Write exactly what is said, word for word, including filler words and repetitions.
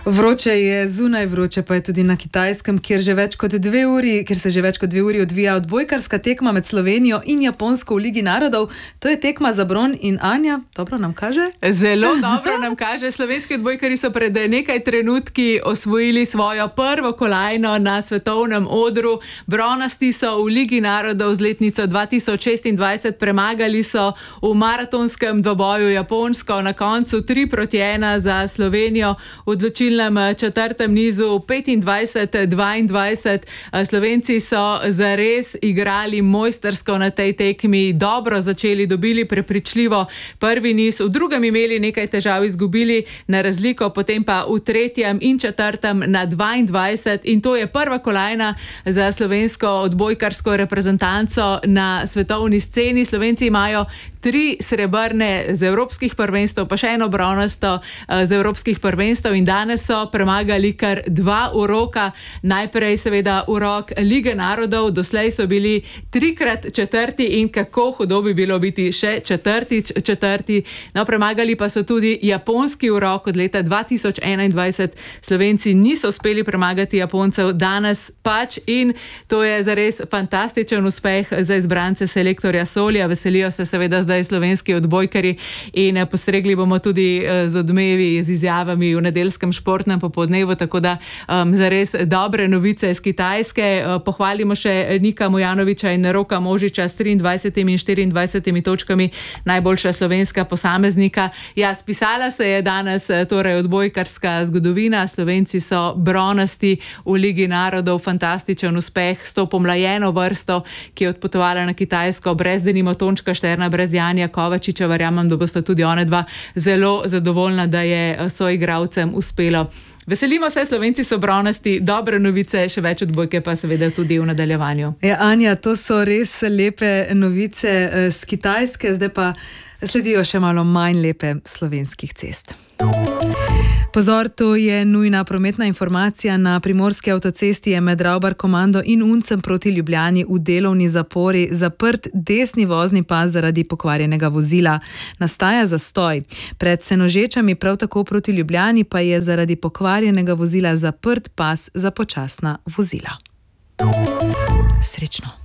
Vroče je zunaj, vroče pa je tudi na Kitajskem, kjer, že več kot dve uri, kjer se že več kot dve uri odvija odbojkarska tekma med Slovenijo in Japonsko v Ligi narodov. To je tekma za bron in Anja, dobro nam kaže? Zelo dobro nam kaže. Slovenski odbojkari so pred nekaj trenutki osvojili svojo prvo kolajno na svetovnem odru. Bronasti so v Ligi narodov z letnico dva tisoč šestindvajset, premagali so v maratonskem dvoboju Japonsko, na koncu tri proti ena za Slovenijo, odločili četrtem nizu petindvajset dvaindvajset. Slovenci so zares igrali mojstersko na tej tekmi, dobro začeli, dobili prepričljivo prvi niz, v drugem imeli nekaj težav, izgubili na razliko, potem pa v tretjem in četrtem na dvaindvajset in to je prva kolajna za slovensko odbojkarsko reprezentanco na svetovni sceni. Slovenci imajo tri srebrne z evropskih prvenstev, pa še eno bronasto z evropskih prvenstev in danes so premagali kar dva uroka. Najprej seveda urok Lige narodov, doslej so bili trikrat četrti in kako hudo bi bilo biti še četrtič četrti. No, premagali pa so tudi japonski urok od leta dva tisoč enaindvajset. Slovenci niso uspeli premagati Japoncev, danes pač, in to je zares fantastičen uspeh za izbrance selektorja Solja. Veselijo se seveda zdaj slovenski odbojkari in postregli bomo tudi z odmevi, z izjavami v nedeljskem športnem popoldnevu, tako da um, zares dobre novice iz Kitajske. Uh, pohvalimo še Nika Mujanoviča in Roka Možiča s triindvajsetimi in štiriindvajsetimi točkami, najboljša slovenska posameznika. Ja, spisala se je danes torej odbojkarska zgodovina. Slovenci so bronasti v Ligi narodov, fantastičen uspeh s to pomlajeno vrsto, ki je odpotovala na Kitajsko, brez denimo Tončka Šterna, brez Janija Kovačiča. Verjamem, da bosta tudi one dva zelo zadovoljna, da je soigralcem uspelo. Veselimo se, Slovenci so bronasti, dobre novice, še več odbojke pa seveda tudi v nadaljevanju. Ja, Anja, to so res lepe novice z Kitajske, zdaj pa sledijo še malo manj lepe slovenskih cest. Pozor, to je nujna prometna informacija. Na primorski avtocesti je med Ravbar komando in Uncem proti Ljubljani v delovni zapori zaprt desni vozni pas zaradi pokvarjenega vozila. Nastaja zastoj. Pred Senožečami prav tako proti Ljubljani pa je zaradi pokvarjenega vozila zaprt pas za počasna vozila. Srečno.